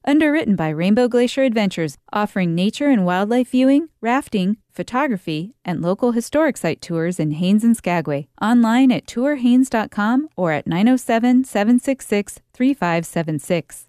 Underwritten by Rainbow Glacier Adventures, offering nature and wildlife viewing, rafting, photography, and local historic site tours in Haines and Skagway. Online at tourhaines.com or at 907-766-3576.